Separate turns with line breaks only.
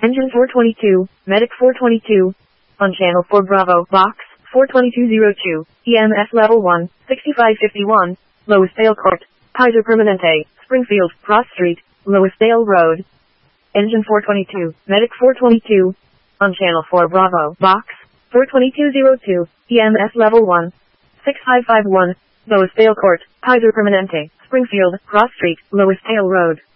Engine 422, Medic 422. On channel 4 Bravo, box 42202, EMS level 1, 6551, Loisdale Court, Kaiser Permanente, Springfield, Cross Street, Loisdale Road. Engine 422, Medic 422. On channel 4 Bravo, box 42202, EMS level 1, 6551, Loisdale Court, Kaiser Permanente, Springfield, Cross Street, Loisdale Road.